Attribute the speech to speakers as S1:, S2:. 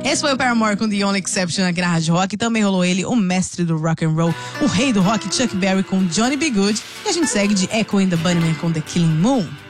S1: Esse foi o Paramore com The Only Exception aqui na Rádio Rock. Também rolou ele, o mestre do rock and roll, o rei do rock, Chuck Berry com Johnny B. Good. E a gente segue de Echo and the Bunnymen com The Killing Moon.